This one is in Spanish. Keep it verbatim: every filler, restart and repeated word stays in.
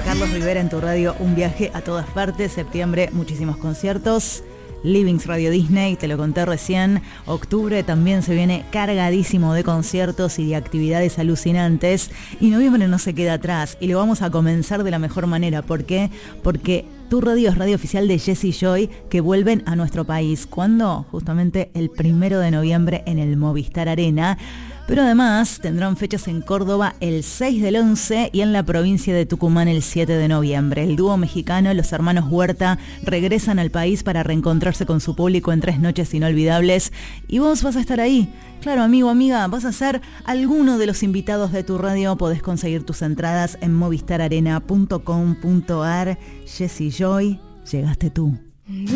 Carlos Rivera en tu radio, un viaje a todas partes. Septiembre, muchísimos conciertos. Livings Radio Disney, te lo conté recién. Octubre también se viene cargadísimo de conciertos y de actividades alucinantes. Y noviembre no se queda atrás. Y lo vamos a comenzar de la mejor manera. ¿Por qué? Porque Tu Radio es radio oficial de Jesse Joy, que vuelven a nuestro país. ¿Cuándo? Justamente el primero de noviembre en el Movistar Arena. Pero además tendrán fechas en Córdoba el seis del once y en la provincia de Tucumán el siete de noviembre. El dúo mexicano, los hermanos Huerta, regresan al país para reencontrarse con su público en tres noches inolvidables. Y vos vas a estar ahí. Claro, amigo, amiga, vas a ser alguno de los invitados de Tu Radio. Podés conseguir tus entradas en movistar arena punto com punto ar. Jesse Joy, llegaste tú.